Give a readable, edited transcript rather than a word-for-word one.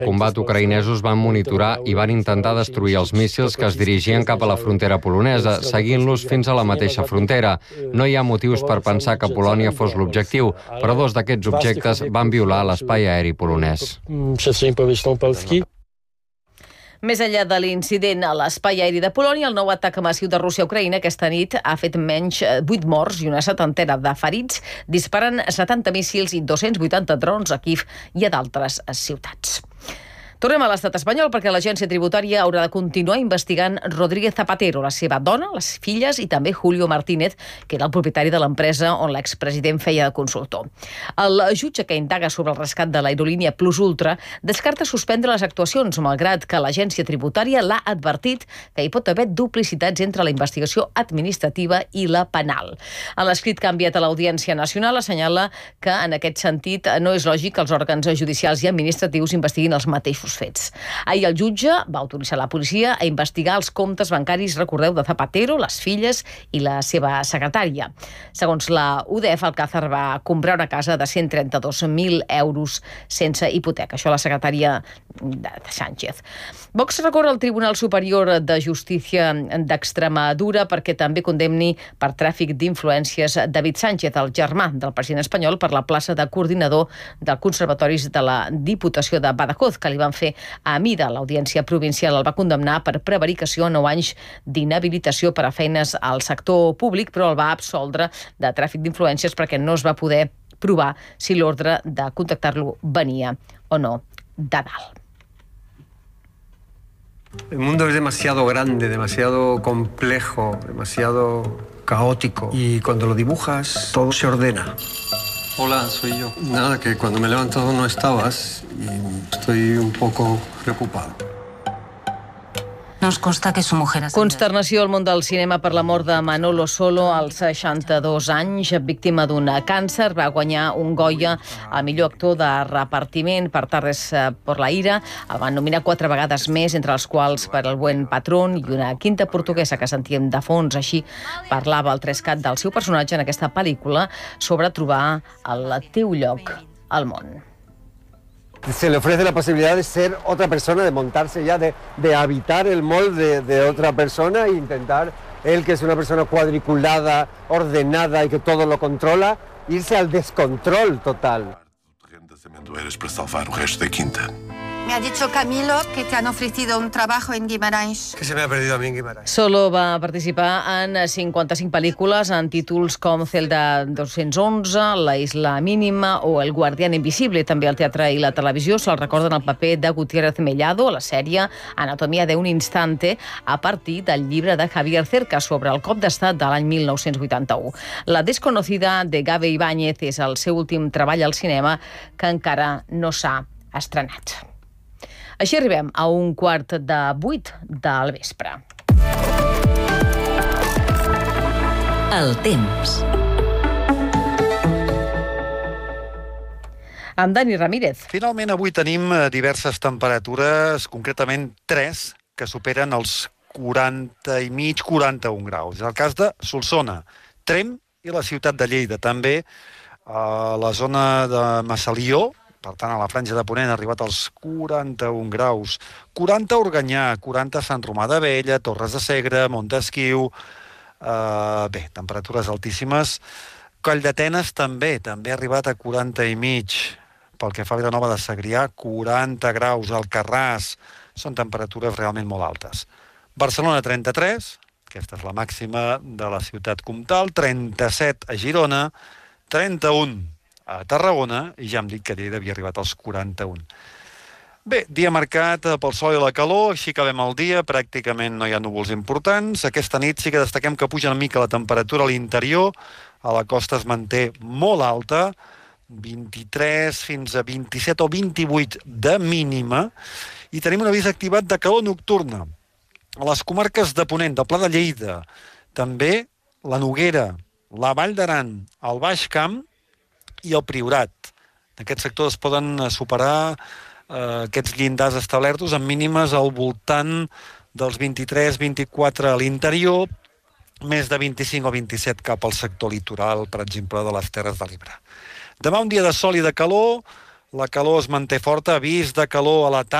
combat ucraïnesos van monitorar i van intentar destruir els míssils que es dirigien cap a la frontera polonesa, seguint-los fins a la mateixa frontera. No hi ha motius per pensar que Polònia fos l'objectiu, però dos d'aquests objectes van violar l'espai aeri polonès. Més enllà de l'incident a l'espai aeri de Polònia, el nou atac massiu de Rússia a Ucraïna aquesta nit ha fet menys 8 morts i una setantena de ferits, disparant 70 míssils i 280 drons a Kíev i a d'altres ciutats. Tornem a l'estat espanyol perquè l'agència tributària haurà de continuar investigant Rodríguez Zapatero, la seva dona, les filles i també Julio Martínez, que era el propietari de l'empresa on l'expresident feia de consultor. El jutge que indaga sobre el rescat de l'aerolínia Plus Ultra descarta suspendre les actuacions, malgrat que l'agència tributària l'ha advertit que hi pot haver duplicitats entre la investigació administrativa i la penal. En l'escrit que ha enviat a l'Audiència Nacional assenyala que en aquest sentit no és lògic que els òrgans judicials i administratius investiguin els mateixos fets. Ahir el jutge va autoritzar la policia a investigar els comptes bancaris, recordeu, de Zapatero, les filles i la seva secretària. Segons la UDF, Alcázar va comprar una casa de 132.000 euros sense hipoteca. Això la secretària de Sánchez. Vox recorre al Tribunal Superior de Justícia d'Extremadura perquè també condemni per tràfic d'influències David Sánchez, el germà del president espanyol, per la plaça de coordinador dels conservatoris de la Diputació de Badajoz, que li van fer a mida. L'Audiència Provincial el va condemnar per prevaricació a 9 anys d'inhabilitació per a feines al sector públic, però el va absoldre de tràfic d'influències perquè no es va poder provar si l'ordre de contactar-lo venia o no de dalt. El mundo es demasiado grande, demasiado complejo, demasiado caótico. Y cuando lo dibujas, todo se ordena. Hola, soy yo. Nada, que cuando me he levantado no estabas y estoy un poco preocupado. Nos consta que su mujer... Consternació al món del cinema per la mort de Manolo Solo als 62 anys, víctima d'un càncer. Va guanyar un Goya a millor actor de repartiment per Tardes por la ira. El van nominar 4 vegades més, entre els quals per El buen patrón i una quinta portuguesa que sentíem de fons. Així parlava el Trescat del seu personatge en aquesta pel·lícula sobre trobar el teu lloc al món. Se le ofrece la posibilidad de ser otra persona, de montarse ya, de habitar el molde de otra persona e intentar, él que es una persona cuadriculada, ordenada y que todo lo controla, irse al descontrol total. Eres para salvar o resto da quinta. Me ha dicho Camilo que te han ofrecido un trabajo en Guimarães. ¿Qué se me ha perdido a mí en Guimarães? Solo va participar en 55 pel·lícules en títols com Celda 211, La isla mínima o El guardián invisible. També al teatre i la televisió se'l recorden el paper de Gutiérrez Mellado a la sèrie Anatomía de un instante a partir del llibre de Javier Cerca sobre el cop d'estat de l'any 1981. La desconocida de Gabe Ibáñez és el seu últim treball al cinema que encara no s'ha estrenat. Així arribem a 7:15 del vespre. El temps. Amb Dani Ramírez. Finalment, avui tenim diverses temperatures, concretament 3, que superen els 40 i mig, 41 graus. És el cas de Solsona, Tremp i la ciutat de Lleida. També a la zona de Massalió, per tant, a la franja de Ponent ha arribat als 41 graus. 40 a Organyà, 40 a Sant Romà d'Abella, Torres de Segre, Montesquiu... Bé, temperatures altíssimes. Colldetenes també ha arribat a 40 i mig. Pel que fa a Vilanova de Segrià, 40 graus. Alcarràs, són temperatures realment molt altes. Barcelona, 33, aquesta és la màxima de la ciutat comtal, 37 a Girona, 31 a Tarragona, i ja hem dit que Lleida havia arribat als 41. Bé, dia marcat pel sol i la calor, així acabem el dia, pràcticament no hi ha núvols importants. Aquesta nit sí que destaquem que puja una mica la temperatura a l'interior, a la costa es manté molt alta, 23 fins a 27 o 28 de mínima, i tenim un avís activat de calor nocturna. A les comarques de Ponent, del Pla de Lleida, també la Noguera, la Vall d'Aran, el Baix Camp i el Priorat. En aquest sector es poden superar aquests llindars establertos amb mínimes al voltant dels 23-24 a l'interior, més de 25 o 27 cap al sector litoral, per exemple, de les Terres de l'Ebre. Demà un dia de sol i de calor, la calor es manté forta, avís de calor a la tarda.